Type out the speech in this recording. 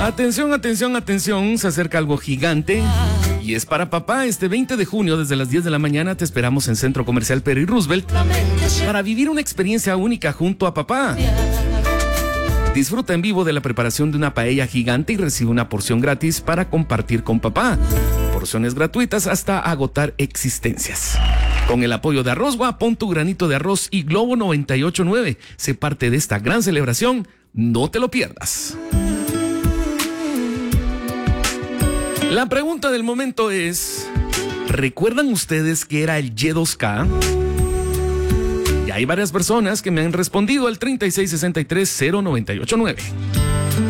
Atención, atención, atención, se acerca algo gigante y es para papá. Este 20 de junio desde las 10 de la mañana te esperamos en Centro Comercial Perry Roosevelt para vivir una experiencia única junto a papá. Disfruta en vivo de la preparación de una paella gigante y recibe una porción gratis para compartir con papá. Porciones gratuitas hasta agotar existencias. Con el apoyo de Arrozgua, pon tu granito de arroz y Globo 98.9. Sé parte de esta gran celebración. No te lo pierdas. La pregunta del momento es: ¿recuerdan ustedes qué era el Y2K? Y hay varias personas que me han respondido al 36630989.